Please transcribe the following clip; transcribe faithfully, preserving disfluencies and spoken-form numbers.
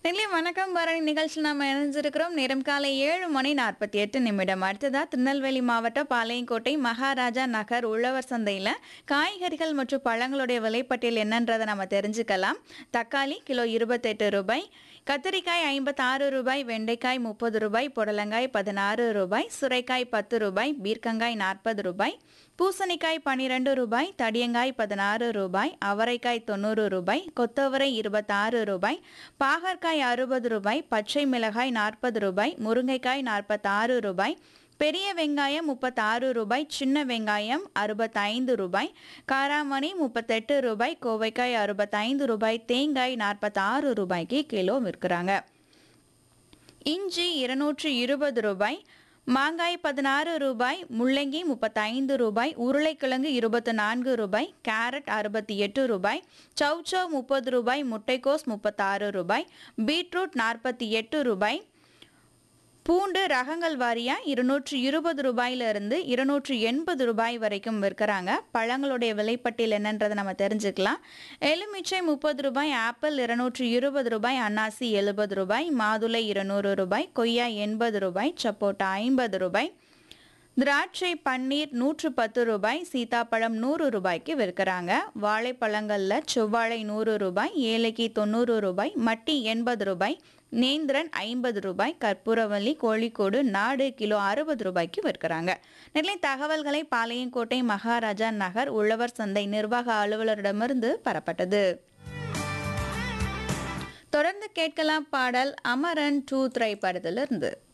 நெல்லை வணக்கம் பரணி நிகழ்ச்சி நாம் இணைஞ்சிருக்கிறோம். நேரம் காலை ஏழு மணி நாற்பத்தி எட்டு நிமிடம். அடுத்ததா திருநெல்வேலி மாவட்டம் பாளையங்கோட்டை மகாராஜா நகர் உழவர் சந்தையில் காய்கறிகள் மற்றும் பழங்களுடைய விலைப்பட்டியல் என்னன்றதை நம்ம தெரிஞ்சுக்கலாம். தக்காளி கிலோ இருபத்தெட்டு ரூபாய், கத்திரிக்காய் ஐம்பத்தாறு ரூபாய், வெண்டைக்காய் முப்பது ரூபாய், புடலங்காய் பதினாறு ரூபாய், சுரைக்காய் பத்து ரூபாய், பீர்க்கங்காய் நாற்பது ரூபாய், பூசணிக்காய் பன்னிரண்டு ரூபாய், தடியங்காய் பதினாறு ரூபாய், அவரைக்காய் தொண்ணூறு ரூபாய், கொத்தவரை இருபத்தாறு ரூபாய், பாகற்காய் அறுபது ரூபாய், பச்சை மிளகாய் நாற்பது ரூபாய், முருங்கைக்காய் நாற்பத்தாறு ரூபாய், பெரிய வெங்காயம் முப்பத்தாறு ரூபாய், சின்ன வெங்காயம் அறுபத்தைந்து ரூபாய், காராமணி முப்பத்தெட்டு ரூபாய், கோவைக்காய் அறுபத்தைந்து ரூபாய், தேங்காய் நாற்பத்தாறு ரூபாய்க்கு கிலோ விற்கிறாங்க. இஞ்சி இருநூற்று இருபது ரூபாய், மாங்காய் பதினாறு ரூபாய், முள்ளங்கி முப்பத்தைந்து ரூபாய், உருளைக்கிழங்கு இருபத்தி நான்கு ரூபாய், கேரட் அறுபத்தி எட்டு ரூபாய், சௌச்சௌ முப்பது ரூபாய், முட்டைக்கோஸ் முப்பத்தாறு ரூபாய், பீட்ரூட் நாற்பத்தி எட்டு ரூபாய், பூண்டு ரகங்கள் வாரியாக இருநூற்று இருபது ரூபாயிலிருந்து இருநூற்று எண்பது ரூபாய் வரைக்கும் விற்கிறாங்க. பழங்களுடைய விலைப்பட்டியல் என்னன்றதை நம்ம தெரிஞ்சுக்கலாம். எலுமிச்சை முப்பது ரூபாய், ஆப்பிள் இருநூற்று இருபது ரூபாய், அன்னாசி எழுபது ரூபாய், மாதுளை இருநூறு ரூபாய், கொய்யா எண்பது ரூபாய், சப்போட்டா ஐம்பது ரூபாய், திராட்சை பன்னீர் நூற்று பத்து ரூபாய், சீதாப்பழம் நூறு ரூபாய்க்கு விற்கிறாங்க. வாழைப்பழங்களில் செவ்வாழை நூறு ரூபாய், ஏலக்கி தொண்ணூறு ரூபாய், மட்டி எண்பது ரூபாய், நேந்திரன் ஐம்பது ரூபாய், கற்பூரவல்லி கோழிக்கோடு நாடு கிலோ அறுபது ரூபாய்க்கு விற்கிறாங்க. நெல்லை தகவல்களை பாளையங்கோட்டை மகாராஜா நகர் உழவர் சந்தை நிர்வாக அலுவலரிடமிருந்து பெறப்பட்டது. தொடர்ந்து கேட்கலாம் பாடல் அமரன் டூ திரைப்படத்திலிருந்து.